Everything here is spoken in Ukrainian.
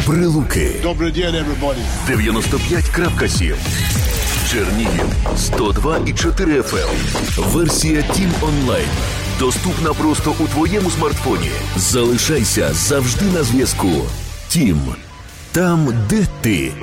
Прилуки. Добрий день, everybody. 95.7. Чернігів 102,4 FM. Версія Тім Онлайн. Доступна просто у твоєму смартфоні. Залишайся завжди на зв'язку. Тім. Там, де ти.